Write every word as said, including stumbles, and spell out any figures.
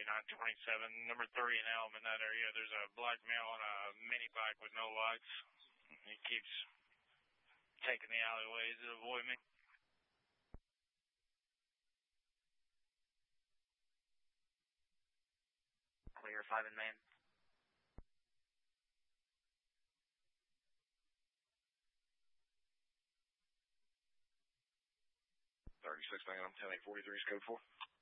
forty-nine twenty-seven, number three in Elm in that area. There's a black male on a mini bike with no lights. He keeps taking the alleyways to avoid me. Clear, five in main. thirty-six man, I'm ten eight forty-three, scope four.